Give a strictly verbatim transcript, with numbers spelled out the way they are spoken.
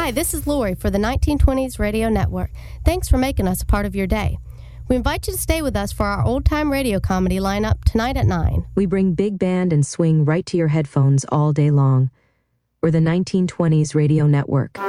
Hi, this is Lori for the nineteen twenties Radio Network. Thanks for making us a part of your day. We invite you to stay with us for our old-time radio comedy lineup tonight at nine. We bring big band and swing right to your headphones all day long. We're the nineteen twenties Radio Network.